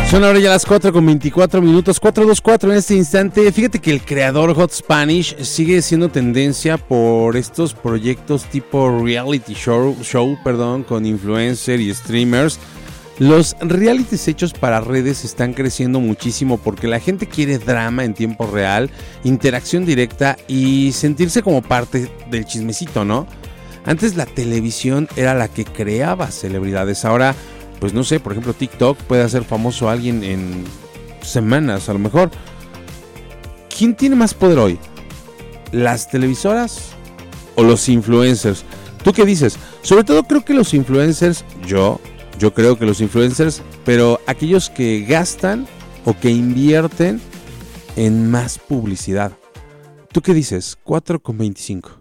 Son ahora ya las 4:24, 4:24 en este instante. Fíjate que el creador Hot Spanish sigue siendo tendencia por estos proyectos tipo reality show, con influencers y streamers. Los realities hechos para redes están creciendo muchísimo porque la gente quiere drama en tiempo real, interacción directa y sentirse como parte del chismecito, ¿no? Antes la televisión era la que creaba celebridades, ahora pues no sé, por ejemplo TikTok puede hacer famoso a alguien en semanas a lo mejor. ¿Quién tiene más poder hoy? ¿Las televisoras o los influencers? ¿Tú qué dices? Sobre todo creo que los influencers, yo creo que los influencers, pero aquellos que gastan o que invierten en más publicidad. ¿Tú qué dices? 4:25.